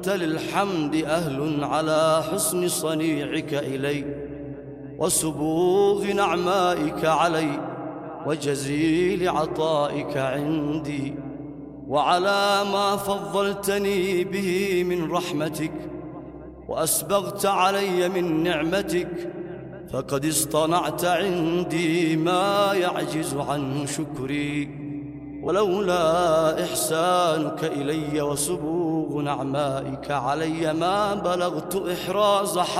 أنت للحمد أهل على حسن صنيعك إلي وسبوغ نعمائك علي وجزيل عطائك عندي، وعلى ما فضلتني به من رحمتك وأسبغت علي من نعمتك، فقد اصطنعت عندي ما يعجز عنه شكري، ولولا إحسانك إلي وسبوغ نعمائك علي ما بلغت إحراز